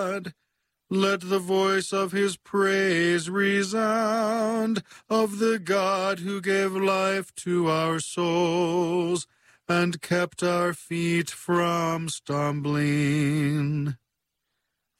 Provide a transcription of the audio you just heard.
Let the voice of his praise resound, of the God who gave life to our souls and kept our feet from stumbling.